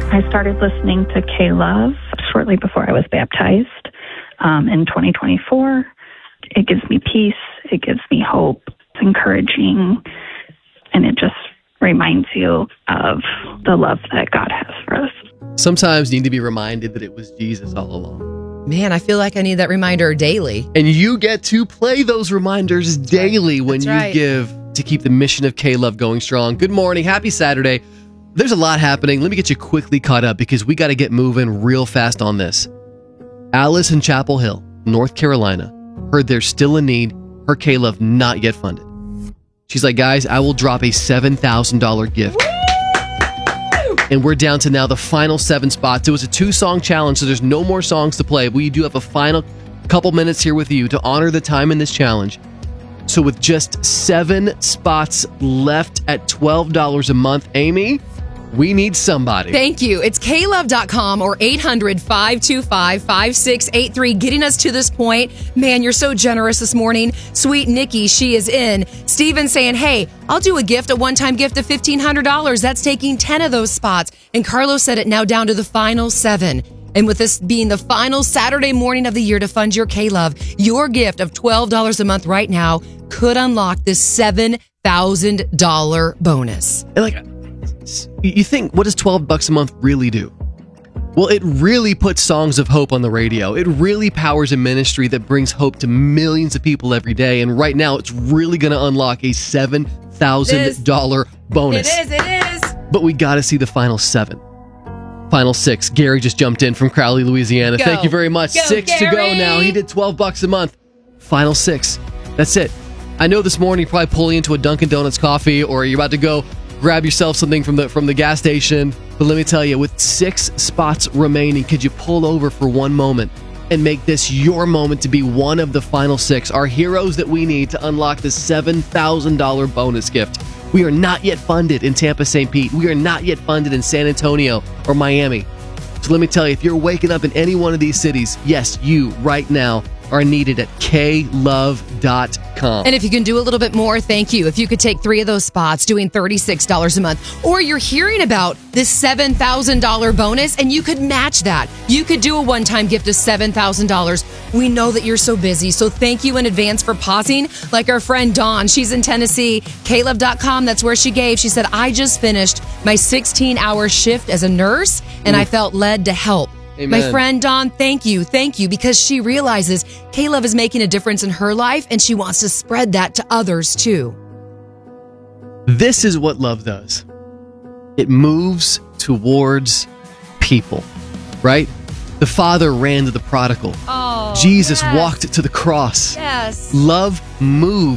I started listening to K-Love shortly before I was baptized in 2024. It gives me peace. It gives me hope. It's encouraging. And it just reminds you of the love that God has for us. Sometimes you need to be reminded that it was Jesus all along. Man, I feel like I need that reminder daily. And you get to play those reminders daily when you give to keep the mission of K-Love going strong. Good morning. Happy Saturday. There's a lot happening. Let me get you quickly caught up because we got to get moving real fast on this. Alice in Chapel Hill, North Carolina, heard there's still a need. Her K-Love not yet funded. She's like, guys, I will drop a $7,000 gift. Woo! And we're down to now the final 7 spots. It was a 2-song challenge, so there's no more songs to play. We do have a final couple minutes here with you to honor the time in this challenge. So with just 7 spots left at $12 a month, Amy, we need somebody. Thank you. It's klove.com or 800-525-5683 getting us to this point. Man, you're so generous this morning. Sweet Nikki, she is in. Steven saying, hey, I'll do a gift, a one-time gift of $1,500. That's taking 10 of those spots. And Carlos said it now down to the final 7. And with this being the final Saturday morning of the year to fund your K-Love, your gift of $12 a month right now could unlock this $7,000 bonus. Like, you think, what does $12 a month really do? Well, it really puts songs of hope on the radio. It really powers a ministry that brings hope to millions of people every day. And right now, it's really going to unlock a $7,000 bonus. It is. But we got to see the final 7. Final 6. Gary just jumped in from Crowley, Louisiana. Go. Thank you very much. Go, 6 Gary. to go now. He did $12 a month. Final 6. That's it. I know this morning you're probably pulling into a Dunkin' Donuts coffee or you're about to go grab yourself something from the gas station. But let me tell you, with 6 spots remaining, could you pull over for one moment and make this your moment to be one of the final 6, our heroes that we need to unlock the $7,000 bonus gift? We are not yet funded in Tampa, St. Pete. We are not yet funded in San Antonio or Miami. So let me tell you, if you're waking up in any one of these cities, yes, you right now are needed at klove.com. And if you can do a little bit more, thank you. If you could take 3 of those spots, doing $36 a month, or you're hearing about this $7,000 bonus and you could match that. You could do a one-time gift of $7,000. We know that you're so busy, so thank you in advance for pausing. Like our friend Dawn, she's in Tennessee. klove.com, that's where she gave. She said, I just finished my 16-hour shift as a nurse and I felt led to help. Amen. My friend Dawn, thank you, because she realizes K-Love is making a difference in her life and she wants to spread that to others too. This is what love does. It moves towards people, right? The Father ran to the prodigal. Oh, Jesus walked to the cross. Yes. Love moved